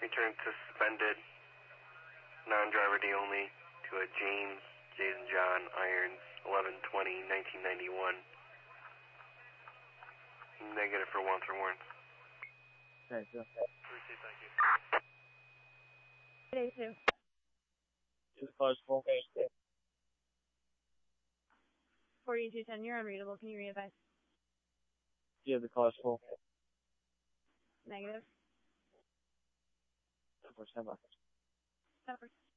Return suspended, non-driver D only, to a James, Jason John, Irons, 11/20/1991. Negative for once or warrants. Okay, so. Thank you. Day 2. The car's full. 4210, you're unreadable. Can you re-advise? Yeah, the car's full. Negative. Stand by. Stopper.